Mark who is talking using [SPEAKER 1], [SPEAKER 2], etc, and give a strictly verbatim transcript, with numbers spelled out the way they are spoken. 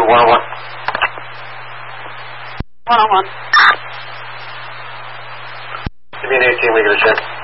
[SPEAKER 1] one oh one.
[SPEAKER 2] one oh one.
[SPEAKER 1] Give me an eighteen, we get a check.